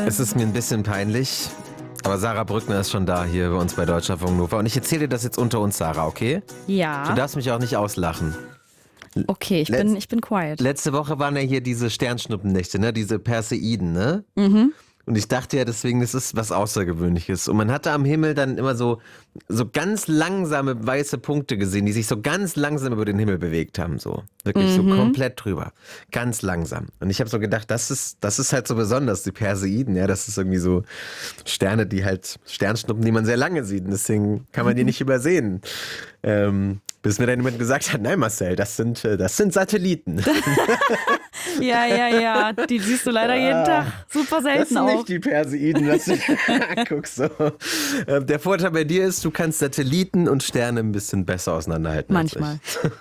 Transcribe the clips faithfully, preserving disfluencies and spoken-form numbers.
Es ist mir ein bisschen peinlich, aber Sarah Brückner ist schon da hier bei uns bei Deutschlandfunk Nova. Und ich erzähle dir das jetzt unter uns, Sarah, okay? Ja. Du darfst mich auch nicht auslachen. Okay, ich bin, ich bin quiet. Letzte Woche waren ja hier diese Sternschnuppennächte, ne? Diese Perseiden, ne? Mhm. Und ich dachte ja deswegen, das ist was Außergewöhnliches. Und man hatte am Himmel dann immer so, so ganz langsame weiße Punkte gesehen, die sich so ganz langsam über den Himmel bewegt haben. So. Wirklich Mhm. so komplett drüber. Ganz langsam. Und ich habe so gedacht, das ist, das ist halt so besonders, die Perseiden. Ja, das ist irgendwie so Sterne, die halt, Sternschnuppen, die man sehr lange sieht. Und deswegen kann man die nicht übersehen. Ähm, bis mir dann jemand gesagt hat, nein Marcel, das sind, das sind Satelliten. Ja, ja, ja, die siehst du leider jeden Tag super selten Das sind auch. nicht die Perseiden, was du guckst so. Ähm, Der Vorteil bei dir ist, du kannst Satelliten und Sterne ein bisschen besser auseinanderhalten. als Manchmal.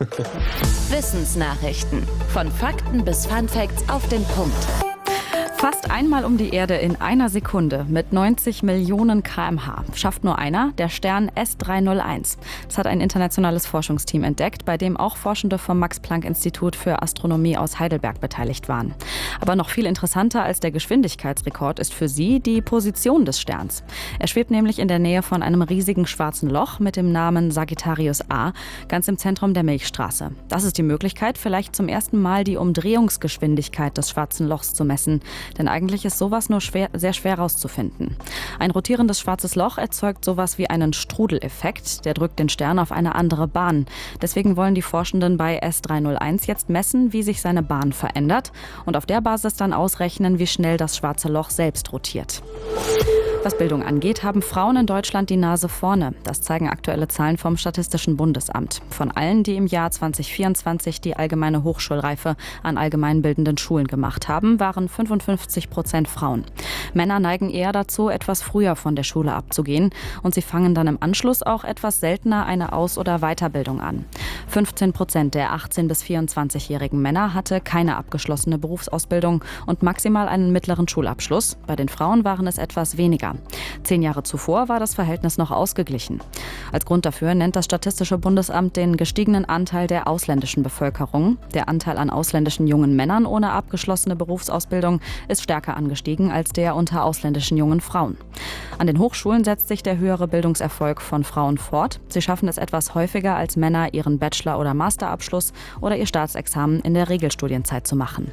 ich. Wissensnachrichten. Von Fakten bis Funfacts auf den Punkt. Fast einmal um die Erde in einer Sekunde mit neunzig Millionen Kilometer pro Stunde schafft nur einer, der Stern S drei null eins. Das hat ein internationales Forschungsteam entdeckt, bei dem auch Forschende vom Max-Planck-Institut für Astronomie aus Heidelberg beteiligt waren. Aber noch viel interessanter als der Geschwindigkeitsrekord ist für sie die Position des Sterns. Er schwebt nämlich in der Nähe von einem riesigen schwarzen Loch mit dem Namen Sagittarius A, ganz im Zentrum der Milchstraße. Das ist die Möglichkeit, vielleicht zum ersten Mal die Umdrehungsgeschwindigkeit des schwarzen Lochs zu messen. Denn eigentlich ist sowas nur schwer, sehr schwer herauszufinden. Ein rotierendes schwarzes Loch erzeugt sowas wie einen Strudeleffekt. Der drückt den Stern auf eine andere Bahn. Deswegen wollen die Forschenden bei S drei null eins jetzt messen, wie sich seine Bahn verändert und auf der Basis dann ausrechnen, wie schnell das schwarze Loch selbst rotiert. Was Bildung angeht, haben Frauen in Deutschland die Nase vorne. Das zeigen aktuelle Zahlen vom Statistischen Bundesamt. Von allen, die im Jahr zwanzig vierundzwanzig die allgemeine Hochschulreife an allgemeinbildenden Schulen gemacht haben, waren fünfundfünfzig Prozent Frauen. Männer neigen eher dazu, etwas früher von der Schule abzugehen und sie fangen dann im Anschluss auch etwas seltener eine Aus- oder Weiterbildung an. fünfzehn Prozent der achtzehn- bis vierundzwanzigjährigen Männer hatte keine abgeschlossene Berufsausbildung und maximal einen mittleren Schulabschluss. Bei den Frauen waren es etwas weniger. Zehn Jahre zuvor war das Verhältnis noch ausgeglichen. Als Grund dafür nennt das Statistische Bundesamt den gestiegenen Anteil der ausländischen Bevölkerung. Der Anteil an ausländischen jungen Männern ohne abgeschlossene Berufsausbildung ist stärker angestiegen als der unter ausländischen jungen Frauen. An den Hochschulen setzt sich der höhere Bildungserfolg von Frauen fort. Sie schaffen es etwas häufiger als Männer, ihren Bachelor- oder Masterabschluss oder ihr Staatsexamen in der Regelstudienzeit zu machen.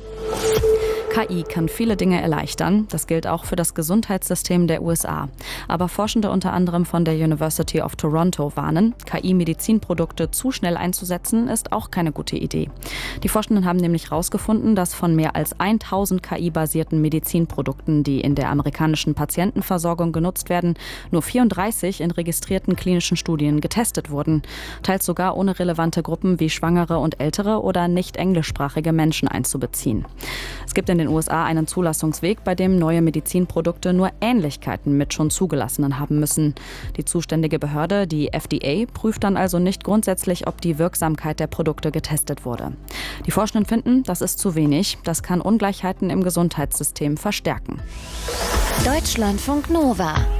K I kann viele Dinge erleichtern. Das gilt auch für das Gesundheitssystem der U S A. Aber Forschende unter anderem von der University of Toronto warnen, K I-Medizinprodukte zu schnell einzusetzen, ist auch keine gute Idee. Die Forschenden haben nämlich herausgefunden, dass von mehr als tausend K I-basierten Medizinprodukten, die in der amerikanischen Patientenversorgung genutzt werden, nur vierunddreißig in registrierten klinischen Studien getestet wurden. Teils sogar ohne relevante Gruppen wie Schwangere und ältere oder nicht englischsprachige Menschen einzubeziehen. Es gibt in den U S A einen Zulassungsweg, bei dem neue Medizinprodukte nur Ähnlichkeiten mit schon zugelassenen haben müssen. Die zuständige Behörde, die F D A, prüft dann also nicht grundsätzlich, ob die Wirksamkeit der Produkte getestet wurde. Die Forschenden finden, das ist zu wenig. Das kann Ungleichheiten im Gesundheitssystem verstärken. Deutschlandfunk Nova.